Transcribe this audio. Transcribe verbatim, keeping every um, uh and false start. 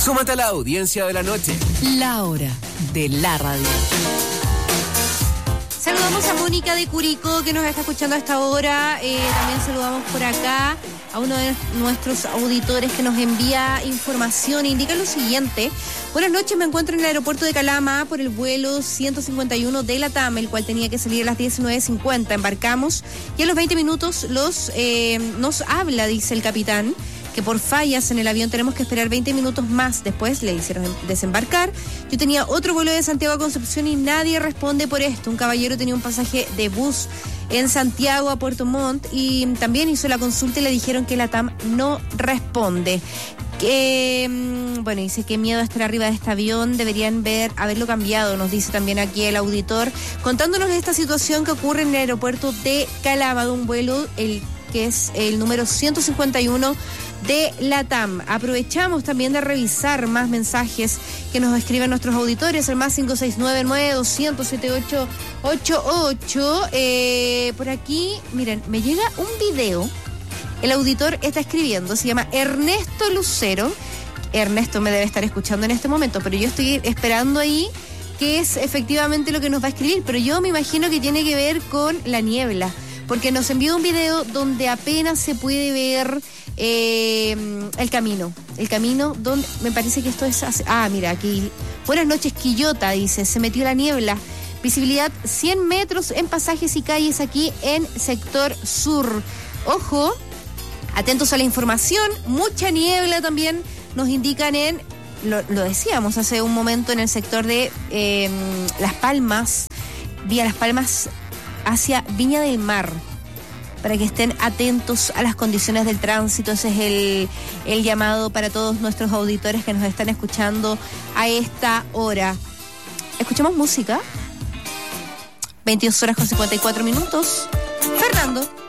Súmate a la audiencia de la noche. La hora de la radio. Saludamos a Mónica de Curicó, que nos está escuchando a esta hora. Eh, también saludamos por acá a uno de nuestros auditores que nos envía información e indica lo siguiente. Buenas noches, me encuentro en el aeropuerto de Calama por el vuelo ciento cincuenta y uno de LATAM, el cual tenía que salir a las diecinueve cincuenta. Embarcamos y a los veinte minutos los eh, nos habla, dice el capitán, que por fallas en el avión tenemos que esperar veinte minutos más. Después le hicieron desembarcar. Yo tenía otro vuelo de Santiago a Concepción y nadie responde por esto. Un caballero tenía un pasaje de bus en Santiago a Puerto Montt y también hizo la consulta y le dijeron que LATAM no responde. Que, bueno, dice que miedo a estar arriba de este avión, deberían ver, haberlo cambiado, nos dice también aquí el auditor, contándonos esta situación que ocurre en el aeropuerto de Calama, de un vuelo, el que es el número ciento cincuenta y uno de LATAM. Aprovechamos también de revisar más mensajes que nos escriben nuestros auditores, el más cinco seis nueve nueve dos cero cero siete ocho ocho ocho. Eh, por aquí, miren, me llega un video. El auditor está escribiendo, se llama Ernesto Lucero. Ernesto me debe estar escuchando en este momento, pero yo estoy esperando ahí qué es efectivamente lo que nos va a escribir, pero yo me imagino que tiene que ver con la niebla, porque nos envió un video donde apenas se puede ver eh, el camino. El camino donde, me parece que esto es... Ah, mira, aquí. Buenas noches, Quillota, dice, se metió la niebla. Visibilidad cien metros en pasajes y calles aquí en sector sur. Ojo, atentos a la información, mucha niebla también nos indican en, lo, lo decíamos hace un momento, en el sector de eh, Las Palmas, vía Las Palmas hacia Viña del Mar, para que estén atentos a las condiciones del tránsito. Ese es el, el llamado para todos nuestros auditores que nos están escuchando a esta hora. ¿Escuchamos música? veintidós horas con cincuenta y cuatro minutos. Fernando.